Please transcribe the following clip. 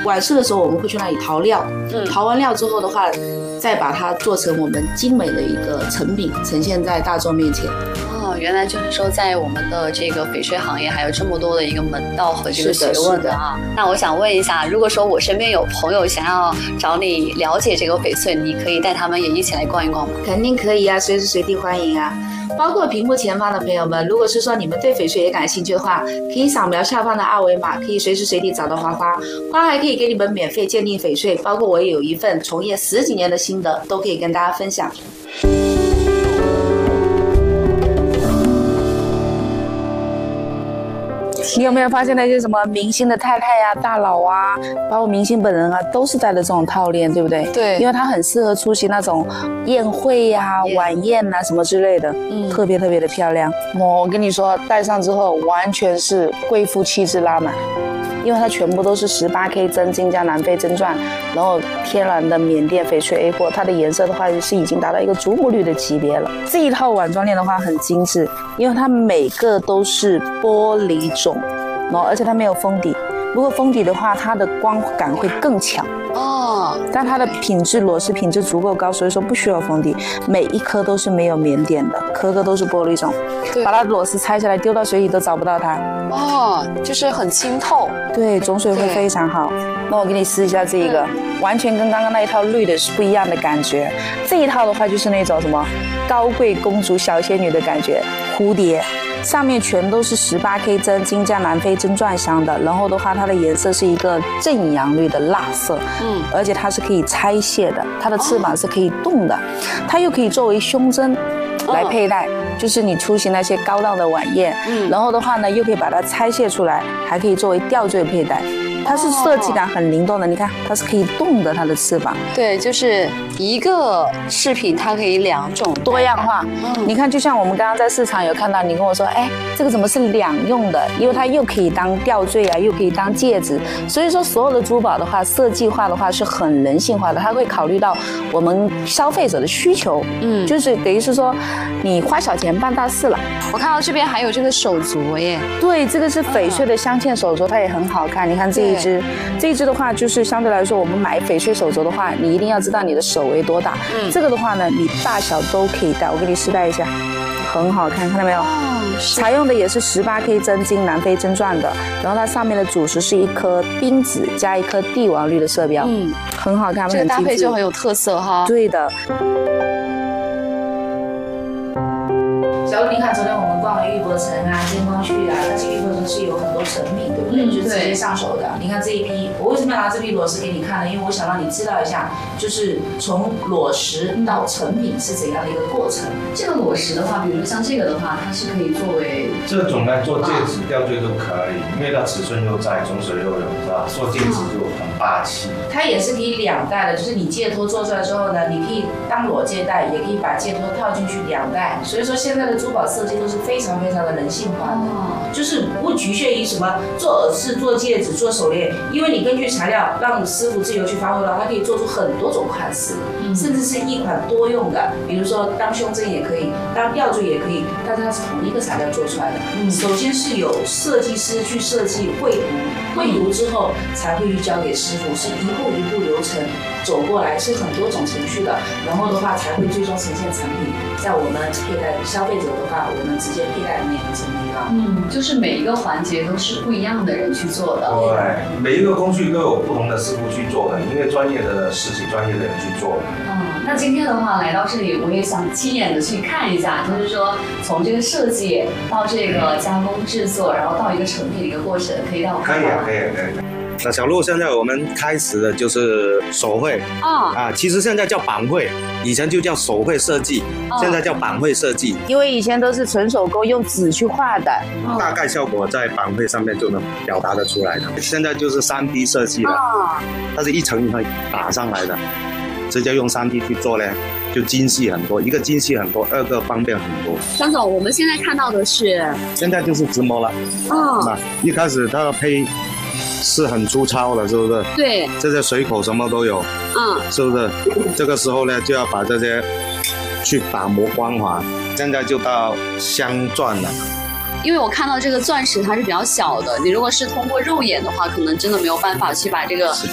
晚市的时候我们会去那里淘料，淘完料之后的话，再把它做成我们精美的一个成品，呈现在大众面前。 哦，原来就是说，在我们的这个翡翠行业还有这么多的一个门道和这个学问的啊。那我想问一下，如果说我身边有朋友想要找你了解这个翡翠，你可以带他们也一起来逛一逛吗？ 肯定可以啊，随时随地欢迎啊。包括屏幕前方的朋友们，如果是说你们对翡翠也感兴趣的话，可以扫描下方的二维码，可以随时随地找到花花，花还可以给你们免费鉴定翡翠，包括我也有一份从业10几年的心得，都可以跟大家分享。你有没有发现那些什么明星的太太呀、大佬啊，包括明星本人啊，都是戴的这种套链，对不对？ 对， 因为它很适合出席那种宴会呀、晚宴啊什么之类的，特别特别的漂亮。我跟你说，戴上之后完全是贵妇气质拉满。因为它全部都是18K 真金加南非真钻，然后天然的缅甸翡翠 A 货，它的颜色的话是已经达到一个祖母绿的级别了。这一套晚装链的话很精致，因为它每个都是玻璃种，然后而且它没有封底。如果封底的话，它的光感会更强哦。但它的品质裸饰品质足够高，所以说不需要封底，每一颗都是没有缅点的，颗颗都是玻璃种。把它裸饰拆下来丢到水里都找不到它。 哦，就是很清透。 对，种水会非常好。那我给你试一下这一个，完全跟刚刚那一套绿的是不一样的感觉。这一套的话就是那种什么高贵公主小仙女的感觉，蝴蝶。上面全都是18K 真金加南非真钻镶的，然后的话，它的颜色是一个正阳绿的蜡色，而且它是可以拆卸的，它的翅膀是可以动的，它又可以作为胸针来佩戴，就是你出席那些高档的晚宴，然后的话呢，又可以把它拆卸出来，还可以作为吊坠佩戴。它是设计感很灵动的，你看它是可以动的，它的翅膀。 对，就是一个饰品，它可以2种多样化。你看，就像我们刚刚在市场有看到，你跟我说，哎，这个怎么是2用的？因为它又可以当吊坠啊，又可以当戒指。所以说，所有的珠宝的话，设计化的话是很人性化的，它会考虑到我们消费者的需求。就是等于是说，你花小钱办大事了。 我看到这边还有这个手镯耶。 对，这个是翡翠的镶嵌手镯，它也很好看。你看这一只的话，就是相对来说，我们买翡翠手镯的话，你一定要知道你的手围多大。这个的话呢，你大小都可以戴。我给你试戴一下，很好看，看到没有？采用的也是18K 真金南非真钻的，然后它上面的主石是一颗冰紫加一颗帝王绿的色标，很好看， 这个搭配就很有特色哈。 对的。小卢，你看昨天我们逛了玉博城啊、建光绪啊，但是玉博城是有很多成品，对不对？就直接上手的。你看这一批，我为什么要拿这批裸石给你看呢？因为我想让你知道一下，就是从裸石到成品是怎样的一个过程。 这个裸石的话，比如说像这个的话，它是可以作为这种来做戒指、吊坠都可以，因为它尺寸又在，种水又有，是吧？做戒指就很霸气。 它也是可以2戴的，就是你戒托做出来之后呢，你可以当裸戒戴，也可以把戒托套进去2戴。所以说现在的珠宝设计都是非常非常的人性化的，就是不局限于什么做耳饰、做戒指、做手链，因为你根据材料让师傅自由去发挥了，它可以做出很多种款式，甚至是一款多用的，比如说当胸针也可以，当吊坠也可以，但是它是同一个材料做出来的。首先是有设计师去设计绘图，绘图之后才会去交给师傅，是一步一步流程走过来，是很多种程序的，然后的话才会最终呈现成品，在我们佩戴消费者的话，我们直接佩戴里面成品了。 就是每一个环节都是不一样的人去做的。 对，每一个工序都有不同的师傅去做的，因为专业的事情专业的人去做的。 那今天的话来到这里，我也想亲眼的去看一下，就是说从这个设计到这个加工制作，然后到一个成品的一个过程，可以让我看吗？ 可以。那小鹿，现在我们开始的就是手绘其实现在叫板绘，以前就叫手绘设计，现在叫板绘设计。 因为以前都是纯手工，用纸去画的， 大概效果在板绘上面就能表达得出来的。现在就是3D 设计了，它是一层一层打上来的，直接用3D 去做呢，就精细很多，一个精细很多，二个方便很多。 张总，我们现在看到的是， 现在就是直模了。一开始它的胚是很粗糙的，是不是？ 对， 这些水口什么都有，是不是？这个时候呢，就要把这些去打磨光滑。现在就到镶钻了。 因为我看到这个钻石它是比较小的，你如果是通过肉眼的话，可能真的没有办法去把这个